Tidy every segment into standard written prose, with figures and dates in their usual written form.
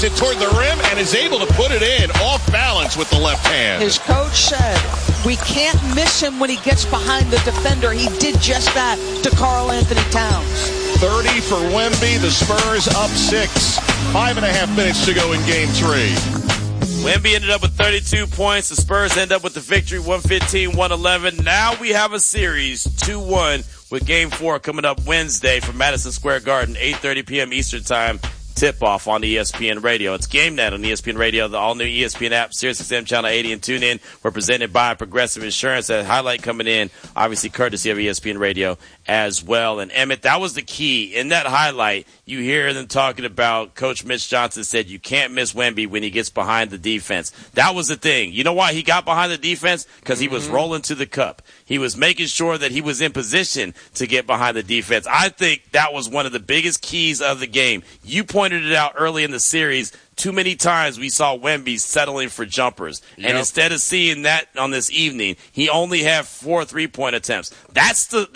it toward the rim and is able to put it in off balance with the left hand. His coach said, we can't miss him when he gets behind the defender. He did just that to Karl Anthony Towns. 30 for Wemby. The Spurs up 6. 5.5 minutes to go in game 3. Wemby ended up with 32 points. The Spurs end up with the victory, 115-111. Now we have a series, 2-1, with Game 4 coming up Wednesday from Madison Square Garden, 8:30 p.m. Eastern Time. Tip-off on ESPN Radio. It's GameNet on ESPN Radio, the all-new ESPN app, SiriusXM Channel 80, and TuneIn. We're presented by Progressive Insurance. A highlight coming in, obviously courtesy of ESPN Radio as well. And Emmett, that was the key. In that highlight, you hear them talking about Coach Mitch Johnson said you can't miss Wemby when he gets behind the defense. That was the thing. You know why he got behind the defense? Because he was rolling to the cup. He was making sure that he was in position to get behind the defense. I think that was one of the biggest keys of the game. You pointed it out early in the series. Too many times we saw Wemby settling for jumpers. Yep. And instead of seeing that on this evening, he only had 4 3-point attempts. That's the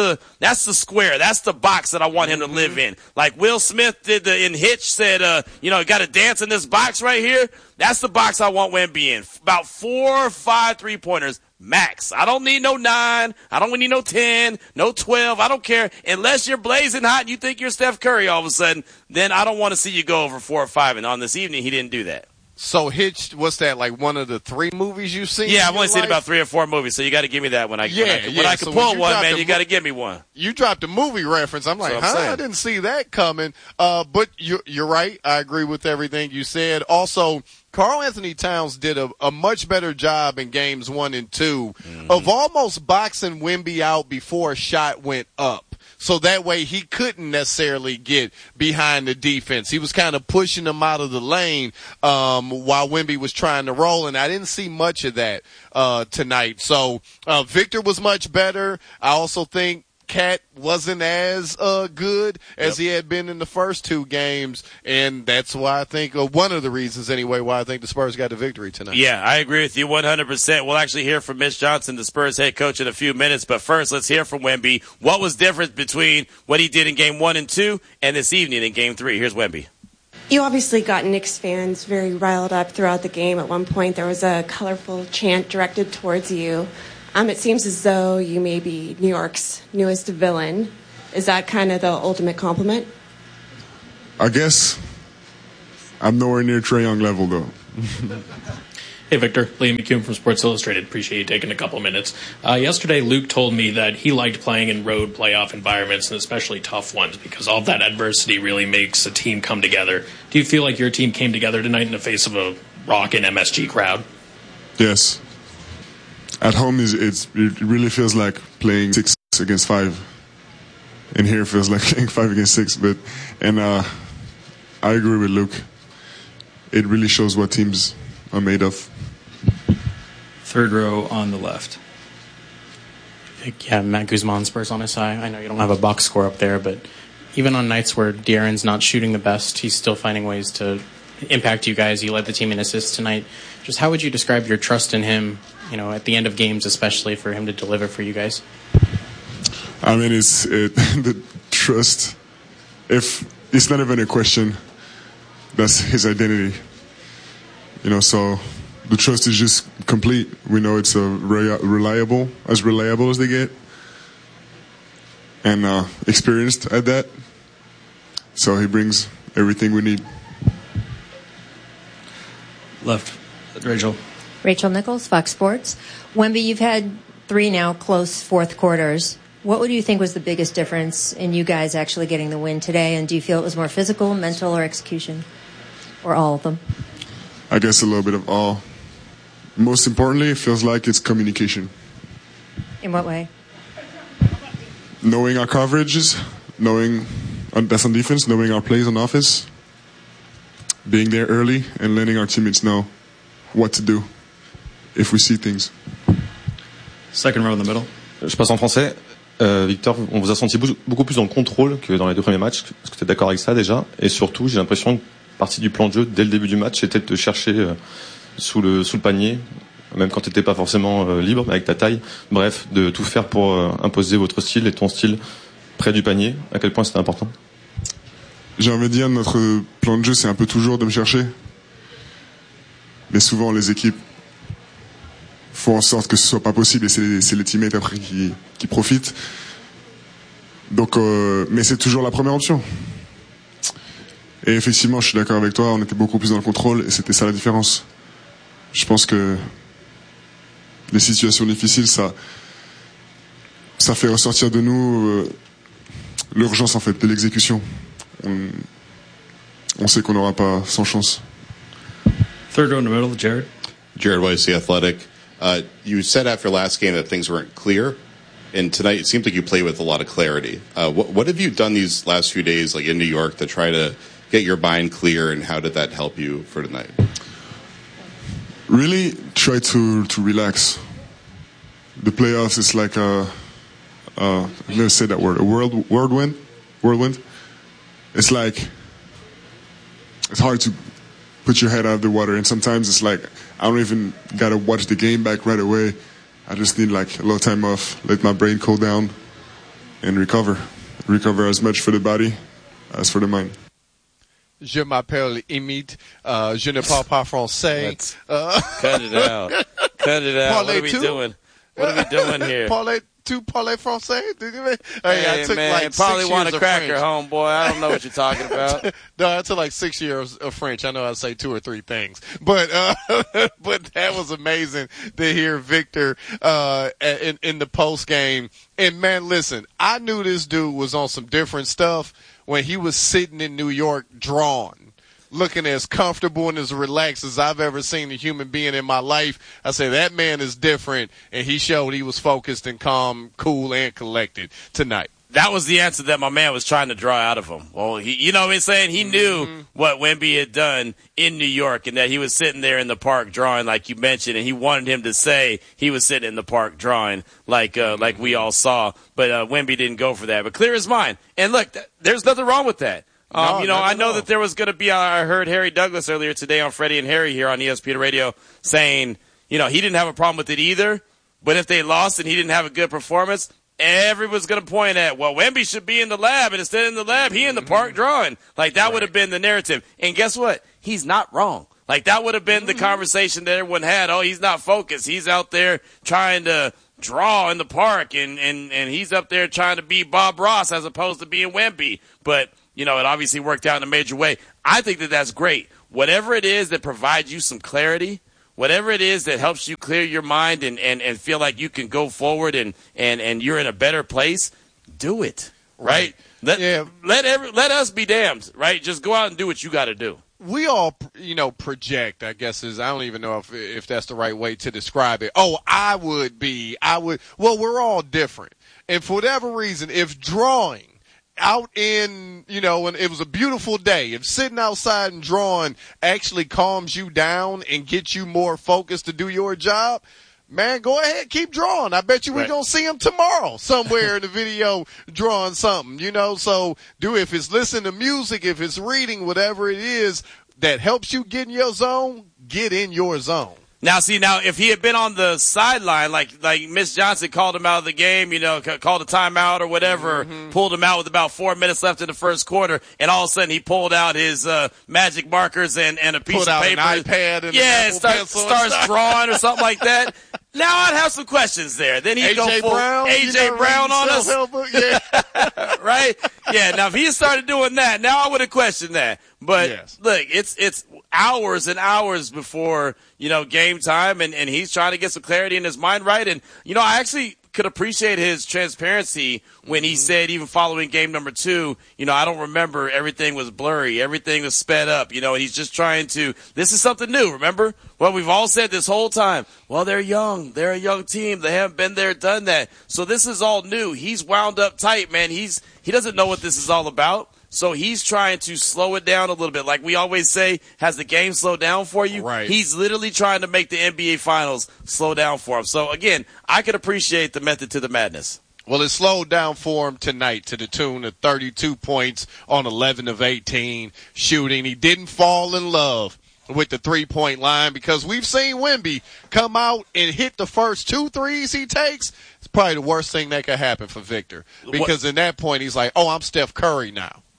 square. That's the box that I want him to live in. Like Will Smith did in Hitch, said, got to dance in this box right here. That's the box I want Wemby in. About 4 or 5 3-pointers. Max. I don't need no 9. I don't need no 10, no 12. I don't care. Unless you're blazing hot and you think you're Steph Curry all of a sudden, then I don't want to see you go over 4 or 5. And on this evening, he didn't do that. So Hitched, what's that, like one of the 3 movies you've seen? Yeah, I've only seen about 3 or 4 movies, so you got to give me that when I can pull one, man, you got to give me one. You dropped a movie reference. I'm like, I didn't see that coming. But you're right. I agree with everything you said. Also, Karl Anthony Towns did a much better job in games 1 and 2 of almost boxing Wemby out before a shot went up. So that way he couldn't necessarily get behind the defense. He was kind of pushing him out of the lane while Wemby was trying to roll, and I didn't see much of that tonight. So Victor was much better. I also think Cat wasn't as good as he had been in the first 2 games, and that's why I think one of the reasons anyway why I think the Spurs got the victory tonight. Yeah, I agree with you 100%. We'll actually hear from Mitch Johnson, the Spurs head coach, in a few minutes, but first let's hear from Wemby. What was different between what he did in game 1 and 2 and this evening in game 3? Here's Wemby. You obviously got Knicks fans very riled up throughout the game. At one point there was a colorful chant directed towards you. It seems as though you may be New York's newest villain. Is that kind of the ultimate compliment? I guess I'm nowhere near Trae Young level, though. Hey, Victor. Liam McCune from Sports Illustrated. Appreciate you taking a couple of minutes. Yesterday, Luke told me that he liked playing in road playoff environments, and especially tough ones, because all of that adversity really makes a team come together. Do you feel like your team came together tonight in the face of a rockin' MSG crowd? Yes. At home, it really feels like playing 6 against 5. And here it feels like playing 5 against 6. And I agree with Luke. It really shows what teams are made of. Third row on the left. Yeah, Matt Guzman, Spurs on his side. I know you don't have a box score up there, but even on nights where De'Aaron's not shooting the best, he's still finding ways to impact you guys. He led the team in assists tonight. Just how would you describe your trust in him, at the end of games, especially for him to deliver for you guys? I mean, the trust. If it's not even a question, that's his identity. So the trust is just complete. We know it's reliable as they get, and experienced at that. So he brings everything we need. Left, Rachel. Rachel Nichols, Fox Sports. Wemby, you've had 3 now close fourth quarters. What would you think was the biggest difference in you guys actually getting the win today? And do you feel it was more physical, mental, or execution? Or all of them? I guess a little bit of all. Most importantly, it feels like it's communication. In what way? Knowing our coverages, knowing that's on defense, knowing our plays on offense, being there early and letting our teammates know what to do if we see things. Second row in the middle. Je passe en français. Victor, on vous a senti beaucoup plus dans le contrôle que dans les 2 premiers matchs. Est-ce que tu es d'accord avec ça déjà? Et surtout, j'ai l'impression que partie du plan de jeu dès le début du match était de te chercher sous le panier, même quand tu n'étais pas forcément libre, mais avec ta taille. Bref, de tout faire pour imposer votre style et ton style près du panier. À quel point c'était important? j'ai envie de dire, notre plan de jeu, c'est un peu toujours de me chercher. Mais souvent, les équipes font en sorte que ce soit pas possible et c'est les teammates après qui profitent. Donc, mais c'est toujours la première option. Et effectivement, je suis d'accord avec toi, on était beaucoup plus dans le contrôle et c'était ça la différence. Je pense que les situations difficiles, ça fait ressortir de nous l'urgence en fait de l'exécution. On sait qu'on n'aura pas sans chance. Third row in the middle, Jared. Jared Weiss, The Athletic. You said after last game that things weren't clear, and tonight it seems like you play with a lot of clarity. What have you done these last few days, like in New York, to try to get your mind clear, and how did that help you for tonight? Really try to relax. The playoffs is like I've never said that word, a whirlwind. It's like, it's hard to put your head out of the water, and sometimes it's like I don't even gotta watch the game back right away. I just need like a little time off, let my brain cool down, and recover as much for the body as for the mind. Je m'appelle Imit. Je ne parle pas français. Cut it out. Cut it out. What are we doing? What are we doing here? Tu parles français? Hey, man, probably want a cracker, homeboy. I don't know what you're talking about. No, I took like 6 years of French. I know how to say 2 or 3 things. But that was amazing to hear Victor in the post game. And man, listen, I knew this dude was on some different stuff when he was sitting in New York drawn, looking as comfortable and as relaxed as I've ever seen a human being in my life. I said, that man is different, and he showed he was focused and calm, cool, and collected tonight. That was the answer that my man was trying to draw out of him. Well, you know what I'm saying? He knew what Wemby had done in New York and that he was sitting there in the park drawing, like you mentioned, and he wanted him to say he was sitting in the park drawing like we all saw. But Wemby didn't go for that. But clear his mind. And look, there's nothing wrong with that. I know that there was going to be, I heard Harry Douglas earlier today on Freddie and Harry here on ESPN Radio saying, he didn't have a problem with it either, but if they lost and he didn't have a good performance, everyone's going to point at, well, Wemby should be in the lab, and instead in the lab, he in the park drawing. Like, that would have been the narrative. And guess what? He's not wrong. Like, that would have been the conversation that everyone had. Oh, he's not focused. He's out there trying to draw in the park, and he's up there trying to be Bob Ross as opposed to being Wemby. But it obviously worked out in a major way. I think that that's great. Whatever it is that provides you some clarity, whatever it is that helps you clear your mind and feel like you can go forward and you're in a better place, do it, right? Let us be damned, right? Just go out and do what you got to do. We all, project, I guess I don't even know if that's the right way to describe it. Oh, I would. Well, we're all different. And for whatever reason, if drawing out in, when it was a beautiful day, if sitting outside and drawing actually calms you down and gets you more focused to do your job, man, go ahead, keep drawing. I bet you we're going to see him tomorrow somewhere in the video drawing something, So if it's listening to music, if it's reading, whatever it is that helps you get in your zone, get in your zone. Now, if he had been on the sideline, like Miss Johnson called him out of the game, called a timeout or whatever, pulled him out with about 4 minutes left in the first quarter, and all of a sudden he pulled out his magic markers and a piece of paper. An iPad and starts drawing or something like that. Now I'd have some questions there. Then he'd go full AJ Brown on us. Yeah. Right? Yeah, now if he started doing that, now I would have questioned that. But look, it's hours and hours before, game time, and he's trying to get some clarity in his mind, right? And, I actually could appreciate his transparency when he said, even following game number 2, I don't remember, everything was blurry, everything was sped up, and he's just trying to, this is something new, remember? Well, we've all said this whole time, well, they're young, they're a young team, they haven't been there, done that. So this is all new. He's wound up tight, man. He doesn't know what this is all about. So he's trying to slow it down a little bit. Like we always say, has the game slowed down for you? Right. He's literally trying to make the NBA Finals slow down for him. So, again, I could appreciate the method to the madness. Well, it slowed down for him tonight to the tune of 32 points on 11 of 18 shooting. He didn't fall in love with the three-point line because we've seen Wemby come out and hit the first 2 threes he takes. It's probably the worst thing that could happen for Victor because in that point he's like, oh, I'm Steph Curry now.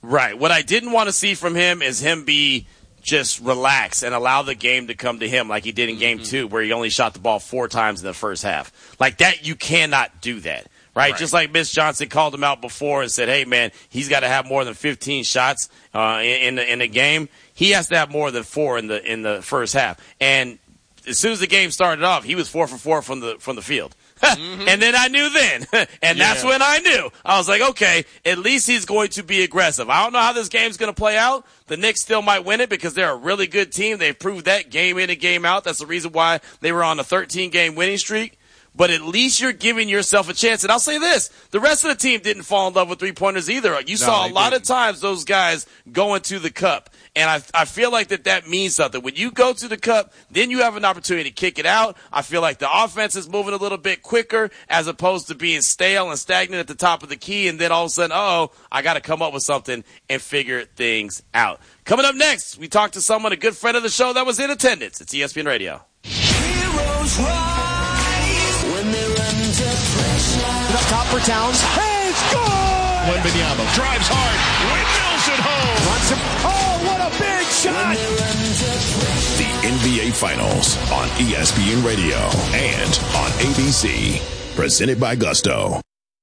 Right. What I didn't want to see from him is him be just relax and allow the game to come to him like he did in game 2, where he only shot the ball 4 times in the first half. Like that, you cannot do that. Right? Just like Mitch Johnson called him out before and said, hey, man, he's got to have more than 15 shots in the game. He has to have more than 4 in the first half. And as soon as the game started off, he was 4 for 4 from the field. And then I knew then. And that's when I knew. I was like, okay, at least he's going to be aggressive. I don't know how this game's going to play out. The Knicks still might win it because they're a really good team. They've proved that game in and game out. That's the reason why they were on a 13-game winning streak. But at least you're giving yourself a chance. And I'll say this, the rest of the team didn't fall in love with three-pointers either. You saw a lot of times those guys going to the cup. And I feel like that means something. When you go to the cup, then you have an opportunity to kick it out. I feel like the offense is moving a little bit quicker as opposed to being stale and stagnant at the top of the key. And then all of a sudden, I got to come up with something and figure things out. Coming up next, we talked to someone, a good friend of the show that was in attendance. It's ESPN Radio. Heroes rise when they're under pressure. Up top for Towns. Hey, score! Wembanyama drives hard, windmills it home. Runs him. Oh, what a big shot! The NBA Finals on ESPN Radio and on ABC. Presented by Gusto.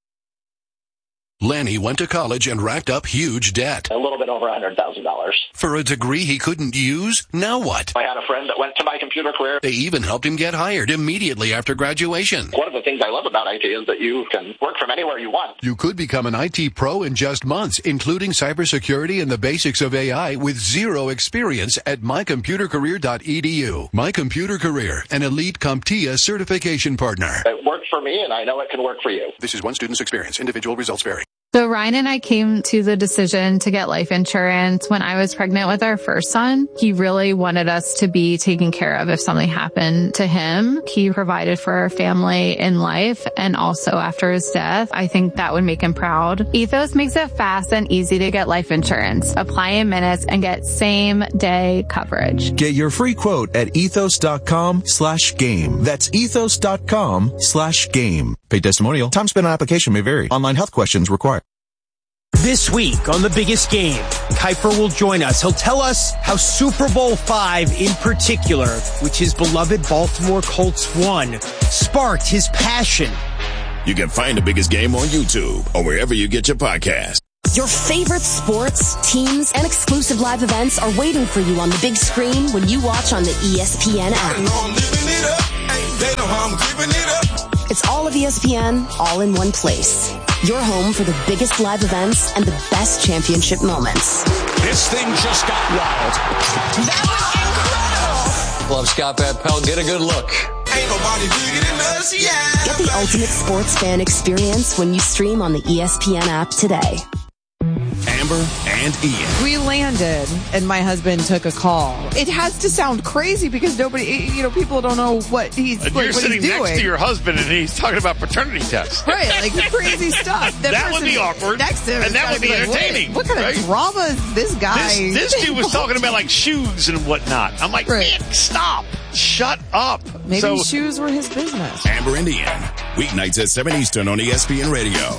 Lanny went to college and racked up huge debt. A little bit over $100,000. For a degree he couldn't use? Now what? I had a friend that went to My Computer Career. They even helped him get hired immediately after graduation. One of the things I love about IT is that you can work from anywhere you want. You could become an IT pro in just months, including cybersecurity and the basics of AI with zero experience at mycomputercareer.edu. My Computer Career, an elite CompTIA certification partner. It worked for me, and I know it can work for you. This is one student's experience. Individual results vary. So Ryan and I came to the decision to get life insurance when I was pregnant with our first son. He really wanted us to be taken care of if something happened to him. He provided for our family in life and also after his death. I think that would make him proud. Ethos makes it fast and easy to get life insurance. Apply in minutes and get same day coverage. Get your free quote at ethos.com/game. That's ethos.com/game. Paid testimonial. Time spent on application may vary. Online health questions required. This week on The Biggest Game, Kuiper will join us. He'll tell us how Super Bowl V in particular, which his beloved Baltimore Colts won, sparked his passion. You can find The Biggest Game on YouTube or wherever you get your podcast. Your favorite sports, teams, and exclusive live events are waiting for you on the big screen when you watch on the ESPN app. They know how I'm giving it up. It's all of ESPN, all in one place. Your home for the biggest live events and the best championship moments. This thing just got wild. That was incredible. Love Scott Van Pelt. Get a good look. Ain't nobody bigger than us, yeah. Get the ultimate sports fan experience when you stream on the ESPN app today. Amber and Ian. We landed, and my husband took a call. It has to sound crazy because nobody, people don't know what he's and like, you're what sitting he's doing. next to your husband, and he's talking about paternity tests. Right, like crazy stuff. That would be awkward, next to him and that would be entertaining. What kind of drama is this guy? This dude was talking about like shoes and whatnot. I'm like, man, stop. Shut up. Maybe shoes were his business. Amber and Ian. Weeknights at 7 Eastern on ESPN Radio.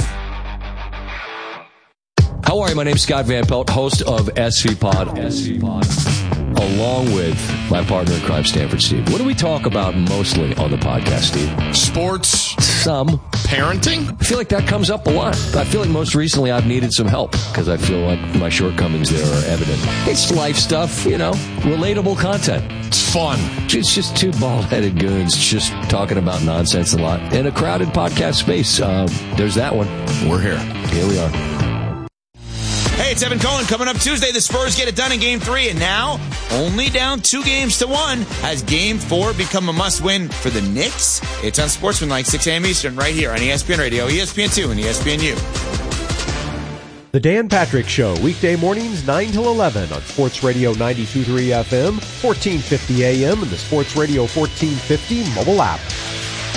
How are you? My name's Scott Van Pelt, host of SV Pod, along with my partner in crime, Stanford Steve. What do we talk about mostly on the podcast, Steve? Sports. Some. Parenting. I feel like that comes up a lot. I feel like most recently I've needed some help because I feel like my shortcomings there are evident. It's life stuff, relatable content. It's fun. It's just two bald-headed goons just talking about nonsense a lot in a crowded podcast space. There's that one. We're here. Here we are. Hey, it's Evan Cohen. Coming up Tuesday, the Spurs get it done in Game 3, and now only down 2-1. Has Game 4 become a must-win for the Knicks? It's on Sportsmanlike, 6 a.m. Eastern, right here on ESPN Radio, ESPN2, and ESPNU. The Dan Patrick Show, weekday mornings 9 till 11 on Sports Radio 92.3 FM, 1450 AM, and the Sports Radio 1450 mobile app.